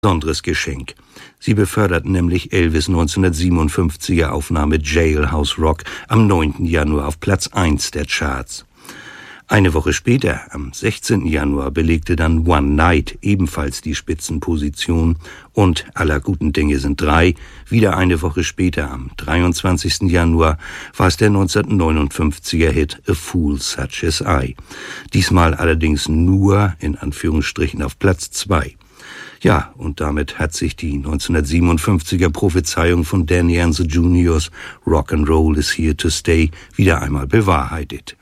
besonderes Geschenk. Sie beförderten nämlich Elvis' 1957er Aufnahme Jailhouse Rock am 9. Januar auf Platz 1 der Charts. Eine Woche später, am 16. Januar, belegte dann One Night ebenfalls die Spitzenposition und Aller guten Dinge sind drei. Wieder eine Woche später, am 23. Januar, war es der 1959er Hit A Fool Such as I. Diesmal allerdings nur, in Anführungsstrichen, auf Platz 2. Ja, und damit hat sich die 1957er Prophezeiung von Danny and the Juniors, Rock'n'Roll is here to stay, wieder einmal bewahrheitet.